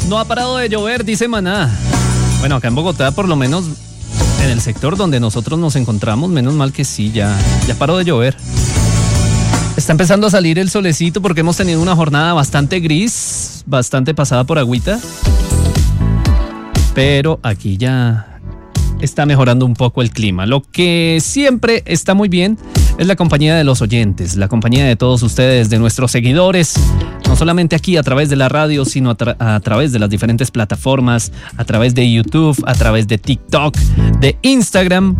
No ha parado de llover, dice Maná. Bueno, acá en Bogotá, por lo menos en el sector donde nosotros nos encontramos, menos mal que sí, ya paró de llover. Está empezando a salir el solecito porque hemos tenido una jornada bastante gris, bastante pasada por agüita. Pero aquí ya está mejorando un poco el clima. Lo que siempre está muy bien es la compañía de los oyentes, la compañía de todos ustedes, de nuestros seguidores, no solamente aquí a través de la radio, sino a través de las diferentes plataformas, a través de YouTube, a través de TikTok, de Instagram.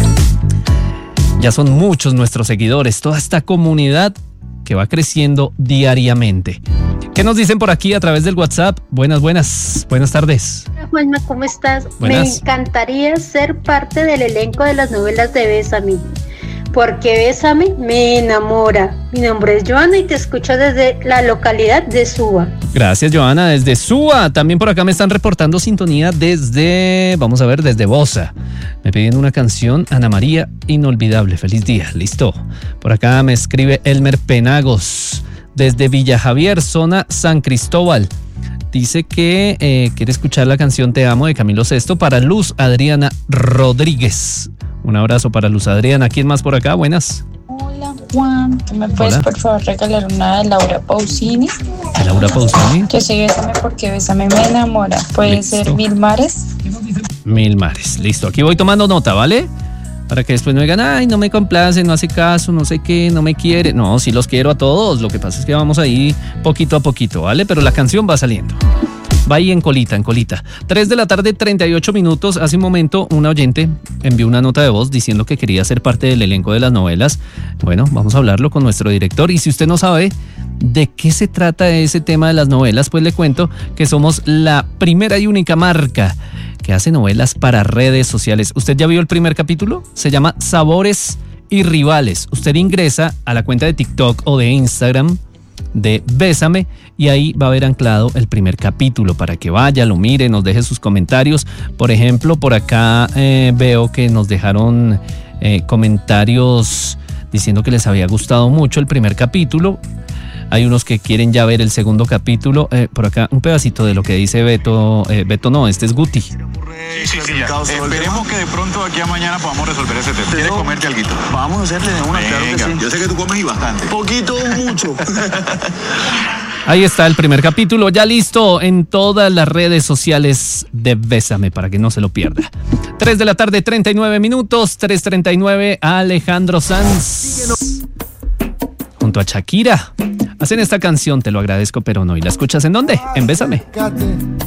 Ya son muchos nuestros seguidores, toda esta comunidad que va creciendo diariamente. ¿Qué nos dicen por aquí a través del WhatsApp? Buenas tardes. Hola Juanma, ¿cómo estás? Buenas. Me encantaría ser parte del elenco de las novelas de Bésame, porque Bésame me enamora. Mi nombre es Joana y te escucho desde la localidad de Suba. Gracias, Joana, desde Suba. También por acá me están reportando sintonía desde Bosa. Me piden una canción, Ana María, inolvidable. Feliz día, listo. Por acá me escribe Elmer Penagos desde Villa Javier, zona San Cristóbal. Dice que quiere escuchar la canción Te Amo de Camilo Sesto para Luz Adriana Rodríguez. Un abrazo para Luz Adriana. ¿Quién más por acá? Buenas. Hola Juan, ¿me puedes por favor regalar una de Laura Pausini? ¿De Laura Pausini? Que sí, Bésame porque Bésame me enamora. Puede Listo. ser Mil Mares. Mil Mares, listo. Aquí voy tomando nota, ¿vale? Para que después no digan, ay, no me complace, no hace caso, no sé qué, no me quiere. No, sí los quiero a todos. Lo que pasa es que vamos ahí poquito a poquito, ¿vale? Pero la canción va saliendo. Va ahí en colita. 3 de la tarde, 38 minutos. Hace un momento una oyente envió una nota de voz diciendo que quería ser parte del elenco de las novelas. Bueno, vamos a hablarlo con nuestro director. Y si usted no sabe de qué se trata ese tema de las novelas, pues le cuento que somos la primera y única marca que hace novelas para redes sociales. ¿Usted ya vio el primer capítulo? Se llama Sabores y Rivales. Usted ingresa a la cuenta de TikTok o de Instagram de Bésame y ahí va a haber anclado el primer capítulo para que vaya, lo mire, nos deje sus comentarios. Por ejemplo, por acá veo que nos dejaron comentarios diciendo que les había gustado mucho el primer capítulo. Hay unos que quieren ya ver el segundo capítulo. Por acá un pedacito de lo que dice Beto. Beto no, este es Guti. Sí, ya. Esperemos que de pronto aquí a mañana podamos resolver ese tema. ¿Quieres comerte alguito? Vamos a hacerle una, claro que sí. Yo sé que tú comes y bastante. Poquito o mucho. Ahí está el primer capítulo, ya listo en todas las redes sociales de Bésame para que no se lo pierda. 3 de la tarde, 39 minutos, 3:39, Alejandro Sanz junto a Shakira hacen esta canción, Te lo agradezco pero no. ¿Y la escuchas en dónde? En Bésame.